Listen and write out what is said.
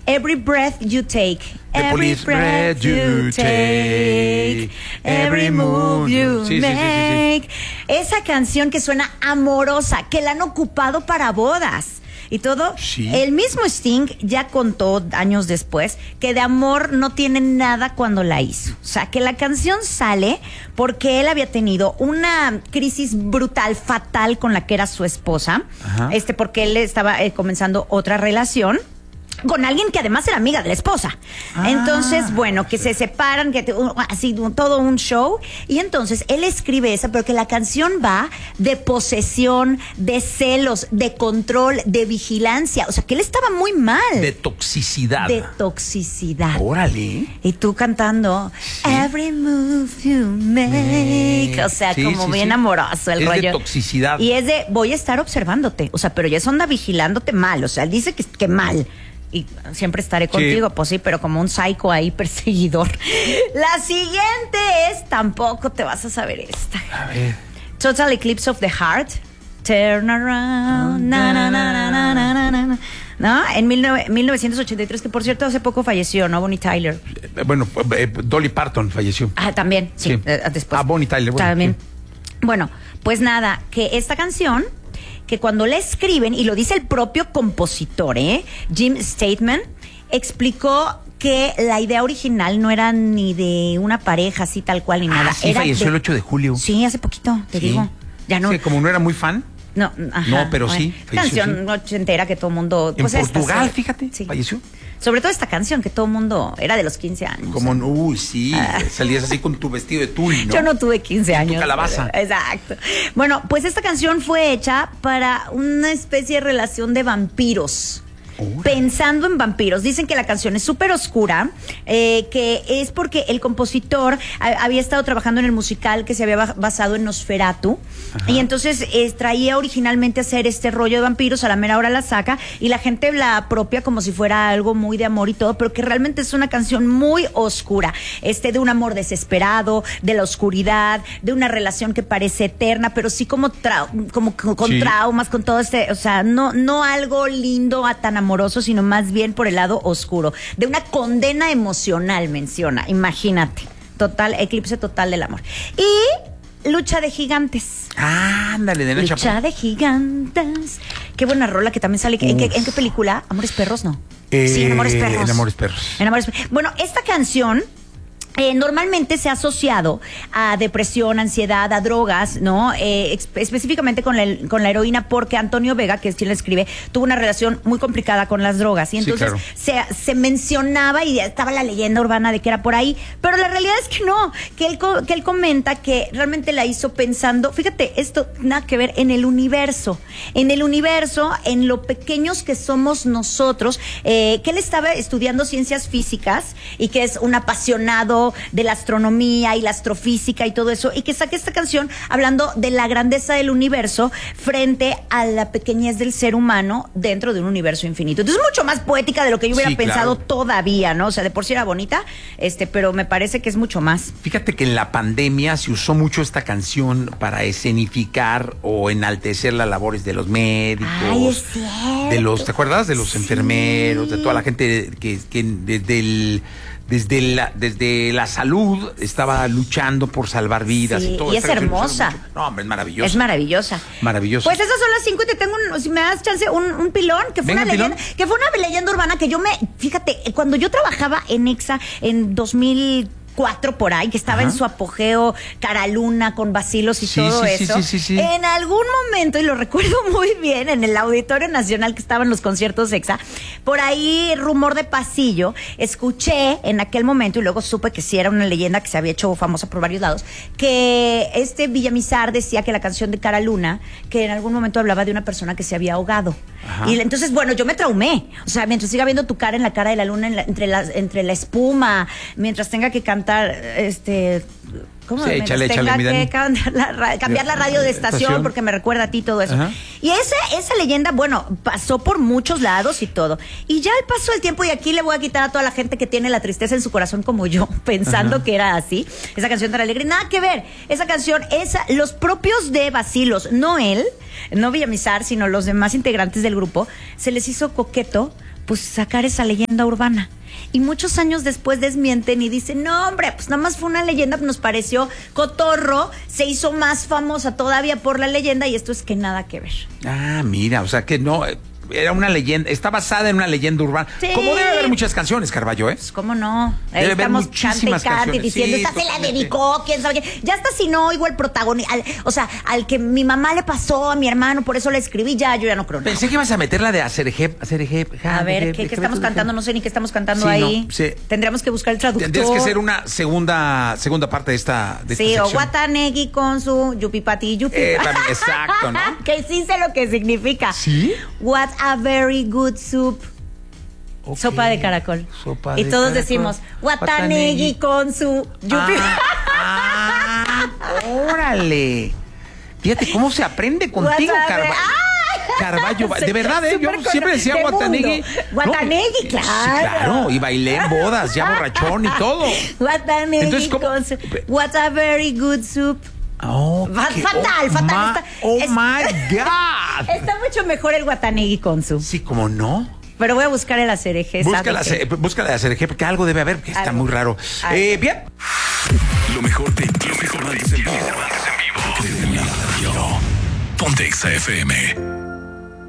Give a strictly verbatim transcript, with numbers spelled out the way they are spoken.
Every breath you take, The every police breath you take, every move you Sí, sí, sí, sí, sí. make. Esa canción que suena amorosa, que la han ocupado para bodas y todo. Sí. El mismo Sting ya contó años después que de amor no tiene nada cuando la hizo. O sea, que la canción sale porque él había tenido una crisis brutal, fatal con la que era su esposa. Ajá. Este, porque él estaba eh, comenzando otra relación con alguien que además era amiga de la esposa. Ah, entonces, bueno, que se separan, que te, uh, así un- todo un show. Y entonces él escribe esa, pero que la canción va de posesión, de celos, de control, de vigilancia. O sea, que él estaba muy mal. De toxicidad. De toxicidad. Órale. Y tú cantando Every move you make. O sea, Sí, como sí, bien sí. amoroso el Es de rollo. toxicidad. Y es de voy a estar observándote. O sea, pero ya es onda vigilándote mal. O sea, él dice que, que mal. Y siempre estaré contigo, pues sí, pero como un psycho ahí perseguidor. La siguiente es tampoco te vas a saber esta. A ver. Total Eclipse of the Heart. Turn around. Na, na, na, na, na, na, na, na. ¿No? En mil novecientos ochenta y tres, que por cierto hace poco falleció, ¿no? Bonnie Tyler. Eh, Bueno, eh, Dolly Parton falleció. Ah, también, sí, Sí. eh, después. Ah, Bonnie Tyler, bueno, También. sí. Bueno, pues nada, que esta canción, que cuando la escriben, y lo dice el propio compositor, ¿eh? Jim Stateman, explicó que la idea original no era ni de una pareja así tal cual ni nada. Ah, sí, era falleció de- el ocho de julio. Sí, hace poquito, te Sí. digo. Ya no. Sí, como no era muy fan. No, ajá, No, pero sí, falleció, Canción ochentera que todo el mundo. En pues esta, Portugal, sí. fíjate, Sí. falleció. Sobre todo esta canción que todo el mundo era de los quince años. Como, uy, sí, Ah. salías así con tu vestido de tul, ¿no? Yo no tuve quince Tu años. calabaza. Exacto. Bueno, pues esta canción fue hecha para una especie de relación de vampiros. Órale. Pensando en vampiros. Dicen que la canción es súper oscura, eh, que es porque el compositor a- había estado trabajando en el musical que se había ba- basado en Nosferatu. Ajá. Y entonces eh, traía originalmente hacer este rollo de vampiros, a la mera hora la saca y la gente la apropia como si fuera algo muy de amor y todo, pero que realmente es una canción muy oscura, este de un amor desesperado, de la oscuridad, de una relación que parece eterna, pero sí como, trau- como con con Sí. traumas, con todo este, o sea, no, no algo lindo a tan amoroso, sino más bien por el lado oscuro, de una condena emocional, menciona, imagínate, total, eclipse total del amor. Y Lucha de Gigantes. Ah, ándale, de Nacha. Lucha de Gigantes. Qué buena rola que también sale. ¿En qué, Uf. en qué película? Amores Perros, ¿no? Eh, sí, en Amores Perros. en Amores Perros. En Amores Perros. Bueno, esta canción eh, normalmente se ha asociado a depresión, ansiedad, a drogas, ¿no? Eh, ex- específicamente con la, con la heroína, porque Antonio Vega, que es quien la escribe, tuvo una relación muy complicada con las drogas. Y Sí, entonces claro. se, se mencionaba y estaba la leyenda urbana de que era por ahí, pero la realidad es que no, que él, co- que él comenta que realmente la hizo pensando, fíjate, esto nada que ver en el universo, en el universo, en lo pequeños que somos nosotros, eh, que él estaba estudiando ciencias físicas y que es un apasionado de la astronomía y la astrofísica y todo eso, y que saque esta canción hablando de la grandeza del universo frente a la pequeñez del ser humano dentro de un universo infinito. Entonces es mucho más poética de lo que yo hubiera Sí, pensado claro. todavía, ¿no? O sea, de por sí era bonita, este, pero me parece que es mucho más. Fíjate que en la pandemia se usó mucho esta canción para escenificar o enaltecer las labores de los médicos. Ay, es cierto. De los, ¿te acuerdas? De los Sí. enfermeros, de toda la gente que, que desde el desde la desde la salud estaba luchando por salvar vidas Sí, y todo. y es Esta canción se hermosa. usa mucho. No, hombre, es maravillosa. Es maravillosa. Maravillosa. Pues esas son las cinco y te tengo, un, si me das chance, un, un pilón, que fue Venga, una pilón. leyenda, que fue una leyenda urbana que yo me, fíjate, cuando yo trabajaba en Exa en dos mil cuatro por ahí, que estaba Ajá. en su apogeo, Cara Luna con vacilos y Sí, todo sí, sí, eso. sí, sí, sí. En algún momento, y lo recuerdo muy bien, en el Auditorio Nacional que estaban los conciertos Exa, por ahí, rumor de pasillo, escuché en aquel momento, y luego supe que sí era una leyenda que se había hecho famosa por varios lados, que este Villamizar decía que la canción de Cara Luna, que en algún momento hablaba de una persona que se había ahogado. Ajá. Y entonces, bueno, yo me traumé. O sea, mientras siga viendo tu cara en la cara de la luna, en la- entre, la, entre la espuma, mientras tenga que cantar, este... ¿Cómo? Sí, Mientras échale, échale, tenga mi que Dani. cambiar la, ra- cambiar la radio de estación, Estación. porque me recuerda a ti todo eso. Ajá. Y esa, esa leyenda, bueno, pasó por muchos lados y todo. Y ya al paso del tiempo, y aquí le voy a quitar a toda la gente que tiene la tristeza en su corazón como yo, pensando Ajá. que era así, esa canción tan alegre. Nada que ver. Esa canción, esa, los propios de Bacilos, no él, no Villamizar, sino los demás integrantes del grupo, se les hizo coqueto pues sacar esa leyenda urbana. Y muchos años después desmienten y dicen, no, hombre, pues nada más fue una leyenda, nos pareció cotorro, se hizo más famosa todavía por la leyenda y esto es que nada que ver. Ah, mira, o sea que no, era una leyenda, está basada en una leyenda urbana. Sí. Como debe haber muchas canciones, Carballo, ¿eh? ¿Cómo no? Ahí Debe haber estamos muchísimas cante, cante, canciones. diciendo, Sí, esta se la totalmente. dedicó, quién sabe qué. Ya hasta si no oigo el protagonista, o sea, al que mi mamá le pasó a mi hermano, por eso la escribí, ya, yo ya no creo nada. Pensé que ibas a meterla de Acerejep, Acerejep. A ver, ¿qué, qué estamos cantando? No sé ni qué estamos cantando Sí, ahí. no, sí. Tendríamos que buscar el traductor. Tendrías que ser una segunda segunda parte de esta de Sí, esta o sección. Watanegi con su yupipati yupi. Eh, también, exacto, ¿no? Que sí sé lo que significa. ¿Sí? What a very good soup. Ok. Sopa de caracol. Sopa y de todos caracol. decimos, Watanegi Watanegi. con su yupi. Ah, ah, órale. Fíjate cómo se aprende contigo, Watabe- Carballo. ¡Ay! Carballo, de verdad, ¿eh? Yo Súper con- siempre decía de Watanegi. mundo. Watanegi, No, claro. Sí, claro, y bailé en bodas, ya borrachón y todo. Watanegi Entonces, ¿cómo? con su. What a very good soup. Oh, Fa- qué- fatal, oh, fatal, ma- está- oh es- my God. Está mucho mejor el Watanegi con su. Sí, como no. Pero voy a buscar el acereje. Búscala, ¿sabe qué? se- búscala de Acerejep, porque algo debe haber, que está Algo. muy raro. Algo. Eh, bien. Lo mejor de lo mejor de en vivo. En vivo. Ponte Exa F M.